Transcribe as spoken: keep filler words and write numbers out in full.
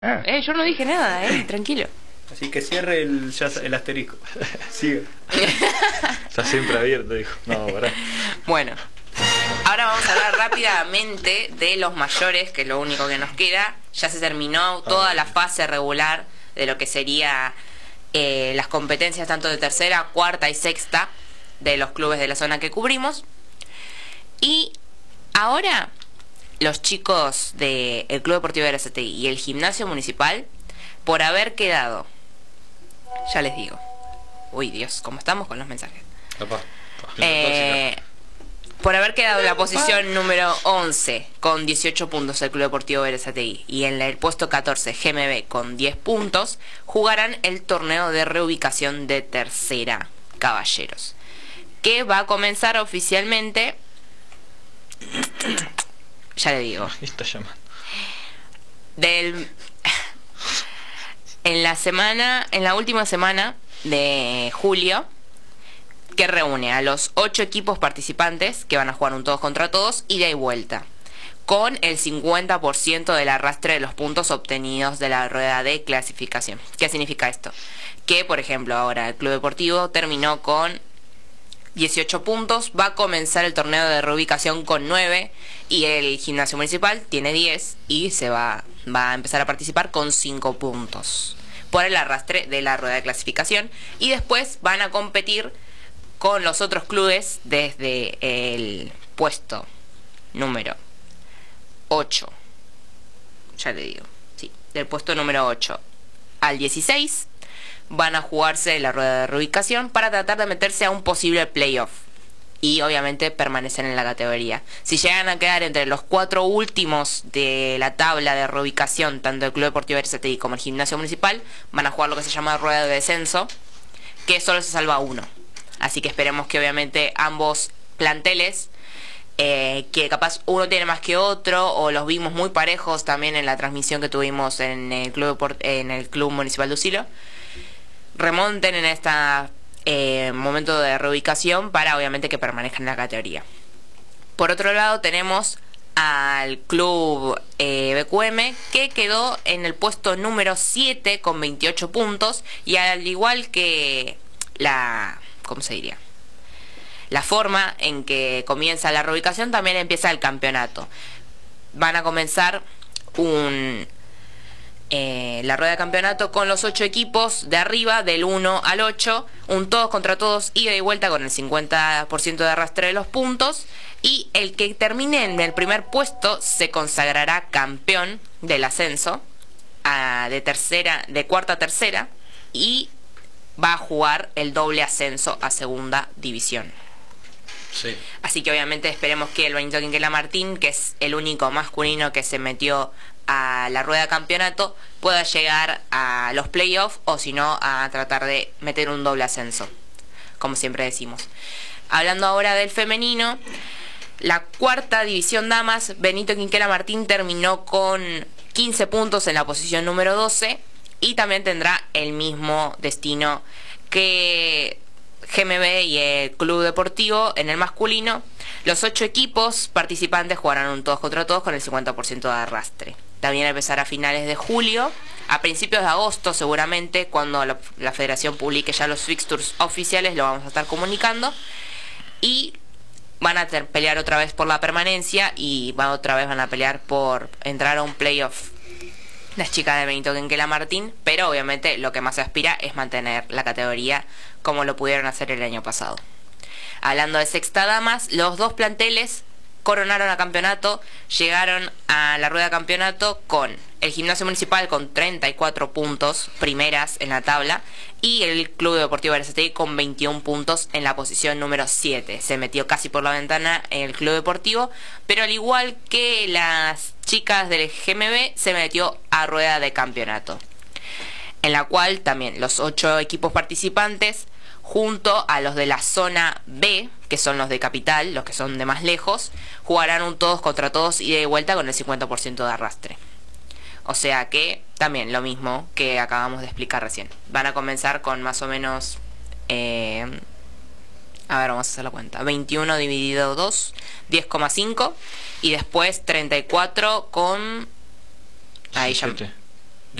Ah. Eh, yo no dije nada, eh, tranquilo. Así que cierre el, ya, el asterisco. Sigue. Está siempre abierto, dijo. No, pará. Bueno, ahora vamos a hablar rápidamente de los mayores, que es lo único que nos queda. Ya se terminó toda la fase regular de lo que sería eh, las competencias tanto de tercera, cuarta y sexta de los clubes de la zona que cubrimos. Y ahora los chicos del Club Deportivo Berazategui y el Gimnasio Municipal, por haber quedado, ya les digo, uy Dios, ¿cómo estamos con los mensajes? Papá. Eh, por haber quedado en la posición número once con dieciocho puntos el Club Deportivo Berazategui y en el puesto catorce G M B con diez puntos, jugarán el torneo de reubicación de tercera, caballeros, que va a comenzar oficialmente, ya le digo, Está llamando. del en la semana, en la última semana de julio, que reúne a los ocho equipos participantes que van a jugar un todos contra todos, ida y vuelta, con el cincuenta por ciento del arrastre de los puntos obtenidos de la rueda de clasificación. ¿Qué significa esto? Que, por ejemplo, ahora el Club Deportivo terminó con dieciocho puntos, va a comenzar el torneo de reubicación con nueve, y el Gimnasio Municipal tiene diez y se va, va a empezar a participar con cinco puntos por el arrastre de la rueda de clasificación, y después van a competir con los otros clubes desde el puesto número ocho, ya le digo, sí, del puesto número ocho al dieciséis van a jugarse la rueda de reubicación para tratar de meterse a un posible playoff y obviamente permanecer en la categoría. Si llegan a quedar entre los cuatro últimos de la tabla de reubicación, tanto el Club Deportivo Berazategui como el Gimnasio Municipal, van a jugar lo que se llama rueda de descenso, que solo se salva uno. Así que esperemos que obviamente ambos planteles, eh, que capaz uno tiene más que otro, o los vimos muy parejos también en la transmisión que tuvimos en el Club, en el Club Municipal de Usilo, remonten en este eh, momento de reubicación para obviamente que permanezcan en la categoría. Por otro lado tenemos al Club eh, B Q M, que quedó en el puesto número siete con veintiocho puntos, y al igual que la, ¿cómo se diría?, la forma en que comienza la reubicación, también empieza el campeonato. Van a comenzar un Eh, la rueda de campeonato con los ocho equipos de arriba, del uno al ocho, un todos contra todos, ida y vuelta con el cincuenta por ciento de arrastre de los puntos, y el que termine en el primer puesto se consagrará campeón del ascenso a, de tercera, de cuarta a tercera, y va a jugar el doble ascenso a segunda división. Sí. Así que obviamente esperemos que el Benito Quinquela Martín, que es el único masculino que se metió a la rueda de campeonato, pueda llegar a los playoffs, o si no a tratar de meter un doble ascenso, como siempre decimos. Hablando ahora del femenino, la cuarta división damas, Benito Quinquela Martín terminó con quince puntos en la posición número doce, y también tendrá el mismo destino que G M B y el Club Deportivo en el masculino. Los ocho equipos participantes jugarán un todos contra todos con el cincuenta por ciento de arrastre. También empezará a finales de julio, a principios de agosto seguramente, cuando la, la federación publique ya los fixtures oficiales, lo vamos a estar comunicando, y van a ter, pelear otra vez por la permanencia, y van, otra vez van a pelear por entrar a un playoff las chicas de Benito Quinquela Martín, pero obviamente lo que más se aspira es mantener la categoría como lo pudieron hacer el año pasado. Hablando de sexta damas, los dos planteles coronaron a campeonato, llegaron a la rueda de campeonato con el Gimnasio Municipal con treinta y cuatro puntos, primeras en la tabla, y el Club Deportivo Berazategui con veintiún puntos en la posición número siete. Se metió casi por la ventana en el Club Deportivo, pero al igual que las chicas del G M B, se metió a rueda de campeonato, en la cual también los ocho equipos participantes, junto a los de la zona B, que son los de capital, los que son de más lejos, jugarán un todos contra todos ida y vuelta con el cincuenta por ciento de arrastre. O sea que también lo mismo que acabamos de explicar recién. Van a comenzar con más o menos, eh, a ver, vamos a hacer la cuenta, veintiuno dividido dos, diez coma cinco, y después treinta y cuatro con... Ahí ya...